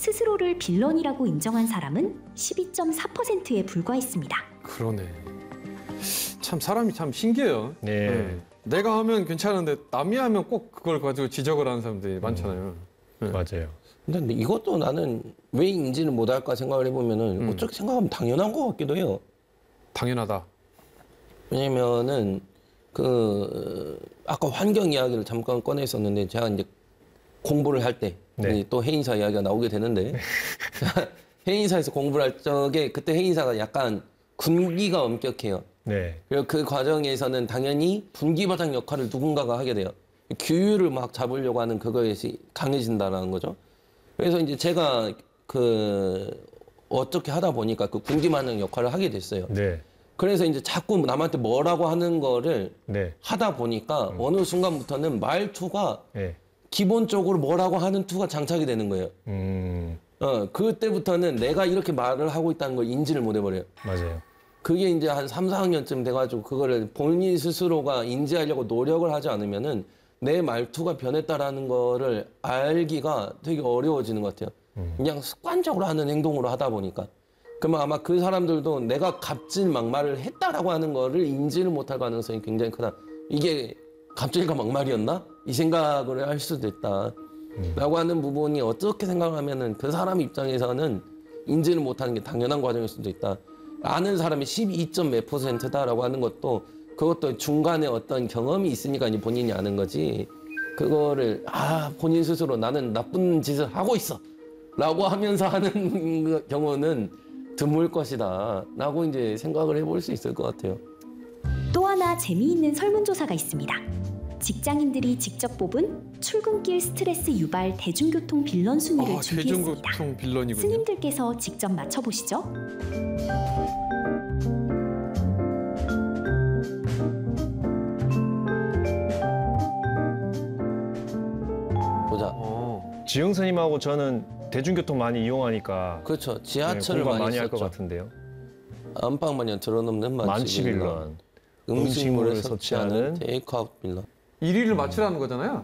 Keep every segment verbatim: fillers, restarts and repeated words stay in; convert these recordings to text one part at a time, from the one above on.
스스로를 빌런이라고 인정한 사람은 십이 점 사 퍼센트에 불과했습니다. 그러네. 참 사람이 참 신기해요. 네. 네. 내가 하면 괜찮은데 남이 하면 꼭 그걸 가지고 지적을 하는 사람들이 많잖아요. 네. 맞아요. 근데 이것도 나는 왜 인지를 못할까 생각을 해보면은 음. 어떻게 생각하면 당연한 것 같기도 해요. 당연하다. 왜냐면은 그 아까 환경 이야기를 잠깐 꺼냈었는데 제가 이제 공부를 할 때 또 네. 해인사 이야기가 나오게 되는데 해인사에서 공부를 할 적에 그때 해인사가 약간 군기가 엄격해요. 네. 그리고 그 과정에서는 당연히 분기바닥 역할을 누군가가 하게 돼요. 규율을 막 잡으려고 하는 그것이 강해진다라는 거죠. 그래서 이제 제가 그 어떻게 하다 보니까 그 분기바닥 역할을 하게 됐어요. 네. 그래서 이제 자꾸 남한테 뭐라고 하는 거를 네. 하다 보니까 음. 어느 순간부터는 말투가 네. 기본적으로 뭐라고 하는 투가 장착이 되는 거예요. 음. 어, 그때부터는 내가 이렇게 말을 하고 있다는 걸 인지를 못 해버려요. 맞아요. 그게 이제 한 삼, 사 학년쯤 돼가지고 그거를 본인 스스로가 인지하려고 노력을 하지 않으면은 내 말투가 변했다라는 거를 알기가 되게 어려워지는 것 같아요. 음. 그냥 습관적으로 하는 행동으로 하다 보니까. 그러면 아마 그 사람들도 내가 갑질 막말을 했다라고 하는 거를 인지를 못할 가능성이 굉장히 크다. 이게 갑질과 막말이었나? 이 생각을 할 수도 있다. 음. 라고 하는 부분이 어떻게 생각하면은 그 사람 입장에서는 인지를 못하는 게 당연한 과정일 수도 있다. 아는 사람이 십이 점 몇 퍼센트다라고 하는 것도 그것도 중간에 어떤 경험이 있으니까 이제 본인이 아는 거지. 그거를 아 본인 스스로 나는 나쁜 짓을 하고 있어 라고 하면서 하는 경우는 드물 것이다 라고 이제 생각을 해볼 수 있을 것 같아요. 또 하나 재미있는 설문조사가 있습니다. 직장인들이 직접 뽑은 출근길 스트레스 유발 대중교통 빌런 순위를 아, 준비했습니다. 대중교통 빌런이군요. 스님들께서 직접 맞춰보시죠. 보자. 어. 지영 선임하고 저는 대중교통 많이 이용하니까 그렇죠. 지하철을 네, 공감 많이 많이 할 것 썼죠. 같은데요. 안방 마냥 들어놓는 만취 만취 빌런. 빌런. 음식물을 음식물을 섭취하는 섭취하는 테이크아웃 빌런. 일 위를 맞추라는 거잖아요.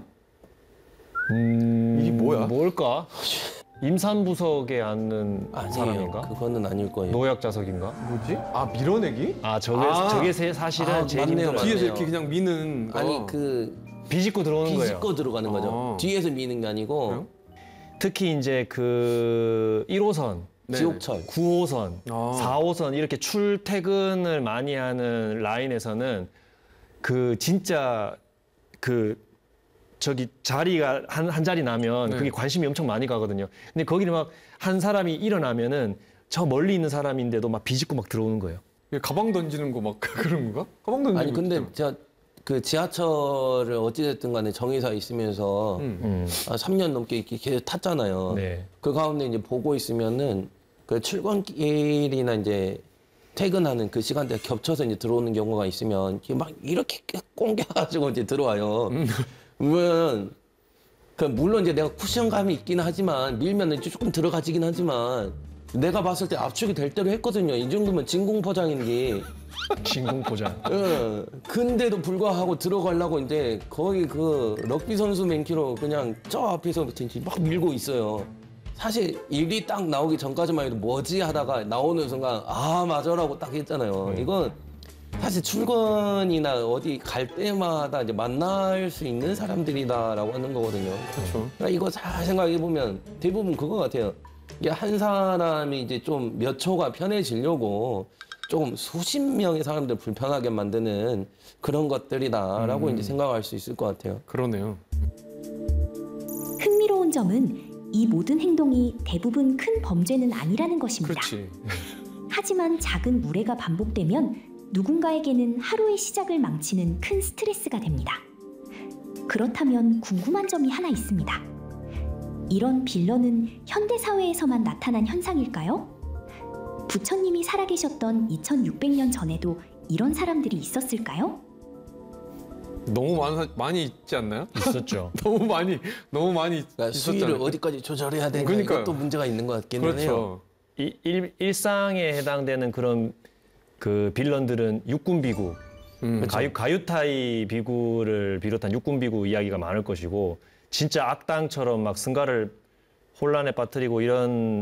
음, 이게 뭐야? 뭘까? 임산부석에 앉는 아니에요. 사람인가? 그거는 아닐 거예요. 노약 자석인가? 뭐지? 아 밀어내기? 아 저게 아. 저게 세- 사실은 아, 제일 맞네요, 힘들어요. 맞네요. 뒤에서 이렇게 그냥 미는 거. 아니 그 비집고 들어오는 거예요. 비집고 들어가는 거죠. 어. 뒤에서 미는 게 아니고 그래요? 특히 이제 그 일 호선, 네네. 지옥철. 구 호선, 아. 사 호선 이렇게 출퇴근을 많이 하는 라인에서는 그 진짜 그 저기 자리가 한, 한 자리 나면 네. 그게 관심이 엄청 많이 가거든요. 근데 거기는 막 한 사람이 일어나면은 저 멀리 있는 사람인데도 막 비집고 막 들어오는 거예요. 가방 던지는 거 막 그런 건가? 가방 던지는 아니 거 근데 있잖아. 제가 그 지하철을 어찌됐든 간에 정의사에 있으면서 음. 음. 아, 삼 년 넘게 이렇게 계속 탔잖아요. 네. 그 가운데 이제 보고 있으면은 그 출근길이나 이제 퇴근하는 그 시간대가 겹쳐서 이제 들어오는 경우가 있으면 이게 막 이렇게 꽁겨가지고 이제 들어와요. 그러면 그 물론 이제 내가 쿠션감이 있긴 하지만 밀면은 조금 들어가지긴 하지만 내가 봤을 때 압축이 될 대로 했거든요. 이 정도면 진공포장인데. 진공포장. 예. 근데도 불구하고 들어가려고 이제 거의 그 럭비 선수 맨키로 그냥 저 앞에서부터 이제 막 밀고 있어요. 사실 일이 딱 나오기 전까지만 해도 뭐지 하다가 나오는 순간 아 맞아라고 딱 했잖아요. 이건 사실 출근이나 어디 갈 때마다 이제 만날 수 있는 사람들이다라고 하는 거거든요. 그렇죠. 그러니까 이거 잘 생각해 보면 대부분 그거 같아요. 이게 한 사람이 이제 좀 몇 초가 편해지려고 조금 수십 명의 사람들 불편하게 만드는 그런 것들이다라고 음. 이제 생각할 수 있을 것 같아요. 그러네요. 흥미로운 점은 이 모든 행동이 대부분 큰 범죄는 아니라는 것입니다. 그렇지. 하지만 작은 무례가 반복되면 누군가에게는 하루의 시작을 망치는 큰 스트레스가 됩니다. 그렇다면 궁금한 점이 하나 있습니다. 이런 빌런은 현대사회에서만 나타난 현상일까요? 부처님이 살아계셨던 이천육백 년 전에도 이런 사람들이 있었을까요? 너무 많, 많이 있지 않나요? 있었죠. 너무 많이 너무 많이 그러니까 수위를 있었잖아요. 어디까지 조절해야 되냐 그러니까요. 이것도 문제가 있는 것 같기는 해요. 그렇죠. 이, 일, 일상에 해당되는 그런 그 빌런들은 육군 비구, 음. 가유, 가유타이 비구를 비롯한 육군 비구 이야기가 많을 것이고 진짜 악당처럼 막 승가를 혼란에 빠뜨리고 이런